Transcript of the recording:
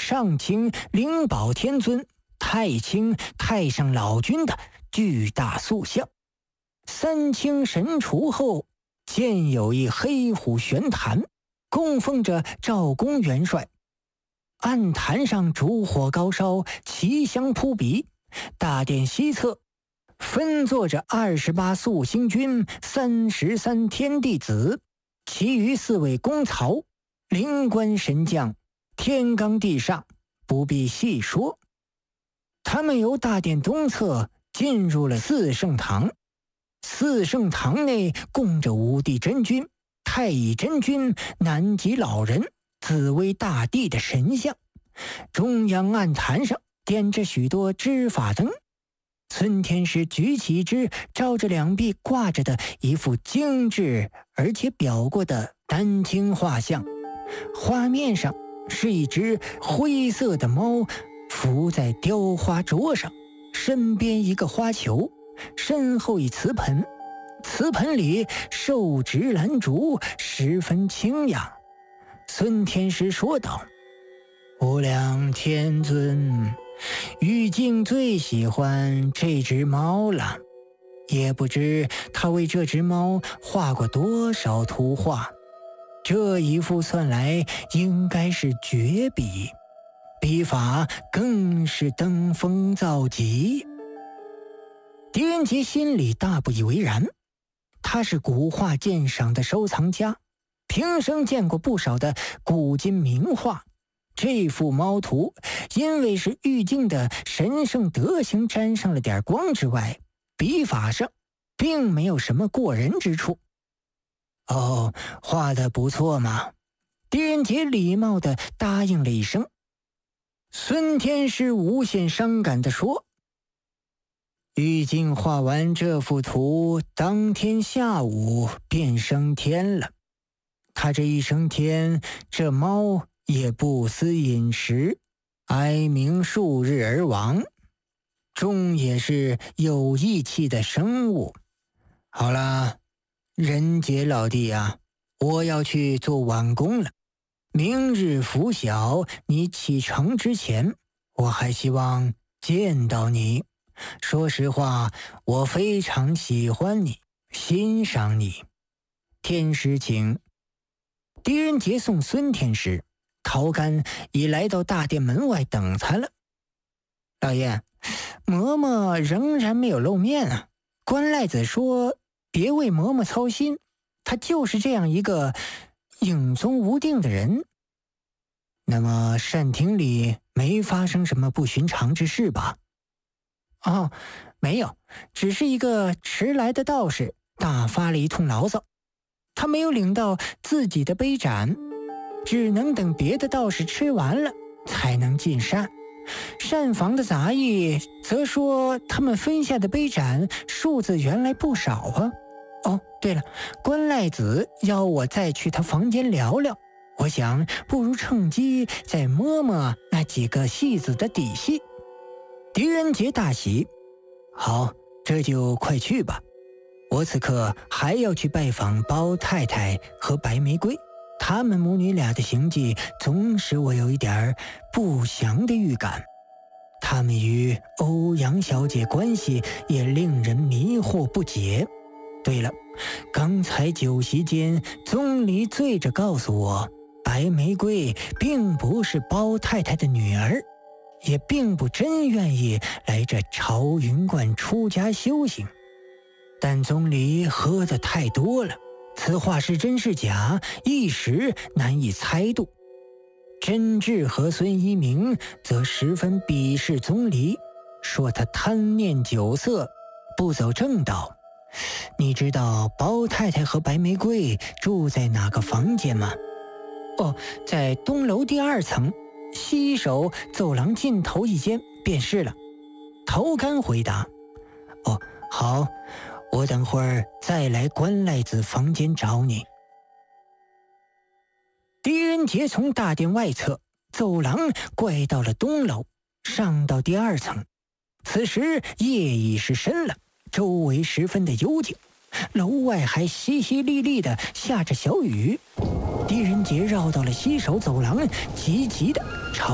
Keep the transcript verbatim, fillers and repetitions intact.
上清灵宝天尊、太清太上老君的巨大塑像。三清神除后，建有一黑虎玄坛，供奉着赵公元帅。案坛上烛火高烧，奇香扑鼻。大殿西侧分坐着二十八宿星君、三十三天地子，其余四位公曹、灵官神将，天罡地煞，不必细说。他们由大殿东侧进入了四圣堂。四圣堂内供着五帝真君、太乙真君、南极老人、紫薇大帝的神像。中央案坛上点着许多支法灯。孙天师举起一只照着两臂挂着的一幅精致而且裱过的丹青画像，画面上是一只灰色的猫伏在雕花桌上，身边一个花球，身后一瓷盆，瓷盆里手执兰烛，十分清雅。孙天师说道：无量天尊，玉净最喜欢这只猫了，也不知他为这只猫画过多少图画，这一幅算来应该是绝笔，笔法更是登峰造极。狄仁杰心里大不以为然，他是古画鉴赏的收藏家，平生见过不少的古今名画。这幅猫图因为是玉净的神圣德行沾上了点光之外，笔法上并没有什么过人之处。哦，画得不错嘛。狄仁杰礼貌地答应了一声。孙天师无限伤感地说：玉净画完这幅图，当天下午便升天了。他这一升天，这猫也不思饮食，哀鸣数日而亡，终也是有义气的生物。好了，仁杰老弟啊，我要去做晚工了。明日拂晓你启程之前，我还希望见到你。说实话，我非常喜欢你，欣赏你。天师请。狄仁杰送孙天师，陶干已来到大殿门外等他了。老爷，嬷嬷仍然没有露面啊。关赖子说别为嬷嬷操心，他就是这样一个影踪无定的人。那么善厅里没发生什么不寻常之事吧？哦，没有，只是一个迟来的道士大发了一通牢骚，他没有领到自己的杯盏，只能等别的道士吃完了才能进膳。膳房的杂役则说他们分下的杯盏数字原来不少啊。哦，对了，关赖子要我再去他房间聊聊，我想不如趁机再摸摸那几个戏子的底细。狄仁杰大喜，好，这就快去吧。我此刻还要去拜访包太太和白玫瑰，她们母女俩的行迹总使我有一点不祥的预感。她们与欧阳小姐关系也令人迷惑不解。对了，刚才酒席间宗离醉着告诉我，白玫瑰并不是包太太的女儿，也并不真愿意来这朝云观出家修行。但宗离喝得太多了，此话是真是假，一时难以猜度。甄志和孙一鸣则十分鄙视宗离，说他贪念酒色，不走正道。你知道包太太和白玫瑰住在哪个房间吗？哦，在东楼第二层西首走廊尽头一间便是了。陶干回答。哦，好，我等会儿再来关赖子房间找你。狄仁杰从大殿外侧走廊拐到了东楼，上到第二层。此时夜已是深了，周围十分的幽静，楼外还淅淅沥沥的下着小雨。狄仁杰绕到了西首走廊，急急的朝